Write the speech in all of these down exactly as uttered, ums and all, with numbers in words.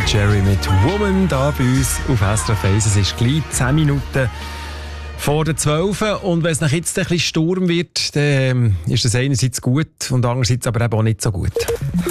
Cherry mit Woman da bei uns auf S R F eins. Es ist gleich zehn Minuten vor der zwölf. Und wenn es nach jetzt ein bisschen Sturm wird, dann ist das einerseits gut und andererseits aber eben auch nicht so gut.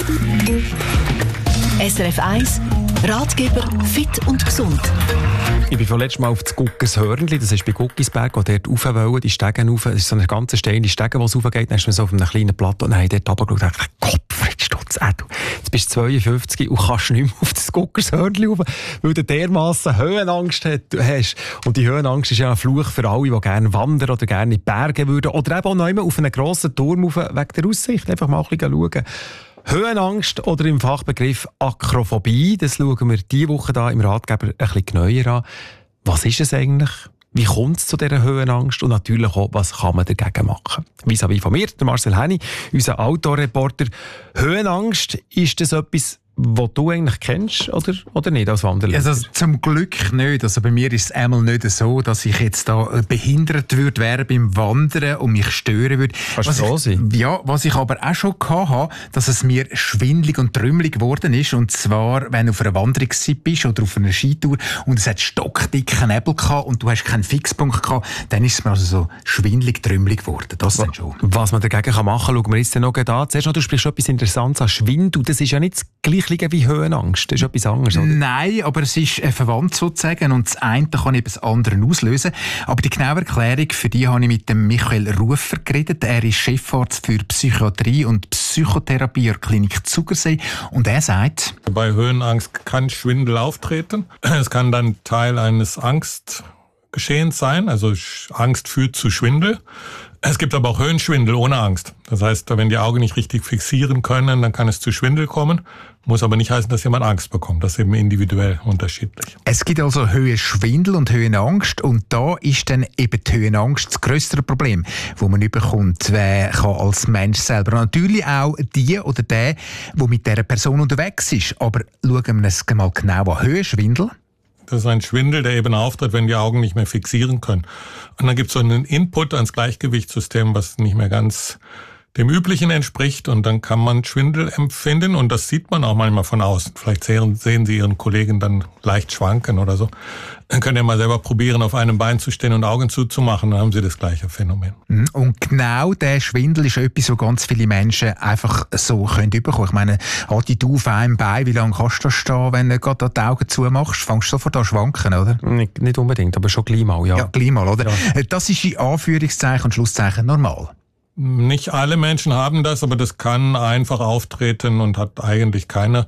S R F eins Ratgeber fit und gesund. Ich bin vorletzt mal auf das Guckershörnli, das ist bei Guckisberg, wo dort rauf wollen, die Stegen rauf. Das ist so eine ganze steile Stege, die es raufgeht. Dann ist man so auf einem kleinen Plateau und dann habe ich dort runtergeschaut und dachte, Gottfried Stutz, äh, du, jetzt bist du zweiundfünfzig und kannst nicht mehr auf das Guckershörnli rauf, weil du dermassen Höhenangst hast. Und die Höhenangst ist ja ein Fluch für alle, die gerne wandern oder gerne in die Berge würden. Oder eben auch noch auf einen grossen Turm rauf, wegen der Aussicht. Einfach mal ein bisschen schauen. Höhenangst oder im Fachbegriff Akrophobie, das schauen wir diese Woche da im Ratgeber ein bisschen genauer an. Was ist es eigentlich? Wie kommt es zu dieser Höhenangst? Und natürlich auch, was kann man dagegen machen? Vis-à-vis von mir, der Marcel Henny, unser Autoreporter. Höhenangst, ist das etwas, was du eigentlich kennst oder, oder nicht als Wanderler? Also, zum Glück nicht. Also bei mir ist es einmal nicht so, dass ich jetzt da behindert würde wäre beim Wandern und mich stören würde. Kannst du froh sein? Ja, was ich aber auch schon hatte, dass es mir schwindelig und trümmelig geworden ist. Und zwar, wenn du auf einer Wanderungszeit bist oder auf einer Skitour und es hat stockdicken Nebel gehabt und du hast keinen Fixpunkt gehabt, dann ist es mir also so schwindelig, trümmelig geworden. Das dann schon. Was man dagegen kann machen kann, schauen wir jetzt noch an. Zuerst noch, du sprichst etwas Interessantes an Schwindel. Das ist ja nicht das Gleiche wie Höhenangst. Das ist etwas anderes, oder? Nein, aber es ist äh, verwandt sozusagen und das eine kann eben das andere auslösen. Aber die genaue Erklärung, für die habe ich mit dem Michael Rufer geredet. Er ist Chefarzt für Psychiatrie und Psychotherapie an der Klinik Zugersee und er sagt: Bei Höhenangst kann Schwindel auftreten. Es kann dann Teil eines Angstgeschehens sein, also Angst führt zu Schwindel. Es gibt aber auch Höhenschwindel ohne Angst. Das heißt, wenn die Augen nicht richtig fixieren können, dann kann es zu Schwindel kommen. Muss aber nicht heißen, dass jemand Angst bekommt. Das ist eben individuell unterschiedlich. Es gibt also Höhenschwindel und Höhenangst. Und da ist dann eben die Höhenangst das grössere Problem, das man bekommt äh, kann als Mensch selber. Und natürlich auch die oder der, der mit dieser Person unterwegs ist. Aber schauen wir es mal genau an. Höhenschwindel. Das ist ein Schwindel, der eben auftritt, wenn die Augen nicht mehr fixieren können. Und dann gibt es so einen Input ans Gleichgewichtssystem, was nicht mehr ganz dem Üblichen entspricht. Und dann kann man Schwindel empfinden. Und das sieht man auch manchmal von außen. Vielleicht sehen, sehen Sie Ihren Kollegen dann leicht schwanken oder so. Dann können Sie mal selber probieren, auf einem Bein zu stehen und Augen zuzumachen. Dann haben Sie das gleiche Phänomen. Und genau der Schwindel ist etwas, was ganz viele Menschen einfach so können bekommen. Ich meine, Adi, du auf einem Bein, wie lange kannst du da stehen, wenn du gerade die Augen zumachst? Fängst du sofort an zu schwanken, oder? Nicht, nicht unbedingt, aber schon gleich mal, ja. Ja, gleich mal, oder? Ja. Das ist in Anführungszeichen und Schlusszeichen normal. Nicht alle Menschen haben das, aber das kann einfach auftreten und hat eigentlich keine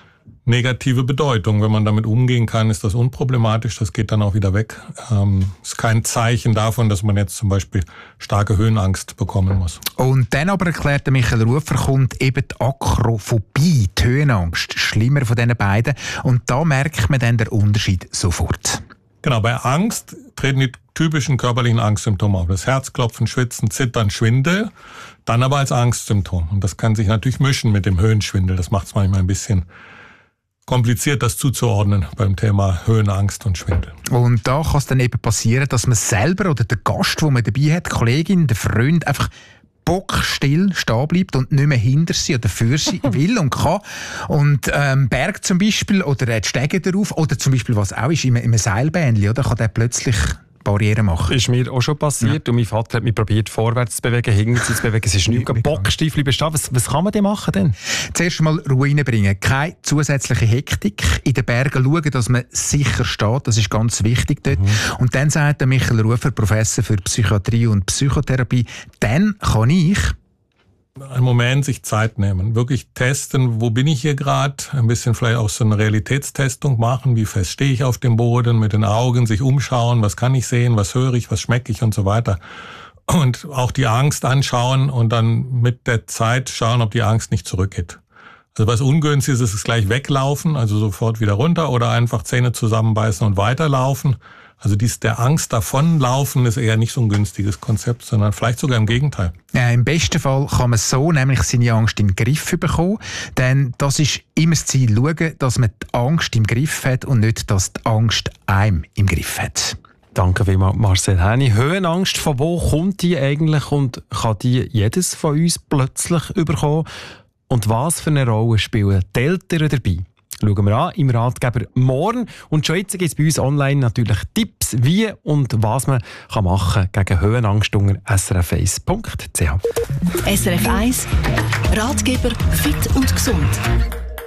negative Bedeutung. Wenn man damit umgehen kann, ist das unproblematisch. Das geht dann auch wieder weg. Ähm, ist kein Zeichen davon, dass man jetzt zum Beispiel starke Höhenangst bekommen muss. Und dann aber erklärt der Michael Rufer, kommt eben die Akrophobie, die Höhenangst, schlimmer von diesen beiden. Und da merkt man dann den Unterschied sofort. Genau, bei Angst treten die typischen körperlichen Angstsymptome auf. Das Herzklopfen, Schwitzen, Zittern, Schwindel, dann aber als Angstsymptom. Und das kann sich natürlich mischen mit dem Höhenschwindel. Das macht es manchmal ein bisschen kompliziert, das zuzuordnen beim Thema Höhenangst und Schwindel. Und da kann es dann eben passieren, dass man selber oder der Gast, den man dabei hat, die Kollegin, der Freund, einfach bockstill stehen bleibt und nicht mehr hinter sie oder für sie will und kann. Und ähm, Berg zum Beispiel oder die Stege darauf oder zum Beispiel, was auch ist, in einem Seilbähnchen, oder, kann der plötzlich Barrieren machen. Ist mir auch schon passiert. Ja. Und mein Vater hat mich probiert, vorwärts zu bewegen, hinten zu bewegen. Es ist nichts. Bockstiefel bestehen. Was, was kann man denn machen denn? Zuerst mal Ruhe reinbringen. Keine zusätzliche Hektik. In den Bergen schauen, dass man sicher steht. Das ist ganz wichtig dort. Mhm. Und dann sagt der Michael Rufer, Professor für Psychiatrie und Psychotherapie, dann kann ich einen Moment sich Zeit nehmen, wirklich testen, wo bin ich hier gerade, ein bisschen vielleicht auch so eine Realitätstestung machen, wie fest stehe ich auf dem Boden, mit den Augen sich umschauen, was kann ich sehen, was höre ich, was schmecke ich und so weiter. Und auch die Angst anschauen und dann mit der Zeit schauen, ob die Angst nicht zurückgeht. Also was ungünstig ist, ist es gleich weglaufen, also sofort wieder runter oder einfach Zähne zusammenbeißen und weiterlaufen. Also dies der Angst davonlaufen ist eher nicht so ein günstiges Konzept, sondern vielleicht sogar im Gegenteil. Ja, im besten Fall kann man so nämlich seine Angst im Griff bekommen, denn das ist immer das Ziel, schauen, dass man die Angst im Griff hat und nicht, dass die Angst einem im Griff hat. Danke vielmals, Marcel Henny. Höhenangst, von wo kommt die eigentlich und kann die jedes von uns plötzlich überkommen? Und was für eine Rolle spielen die Eltern dabei? Schauen wir an im Ratgeber morgen. Und schon jetzt gibt es bei uns online natürlich Tipps, wie und was man kann machen kann gegen Höhenangst unter s r f eins punkt c h. S R F eins Ratgeber Fit und Gesund.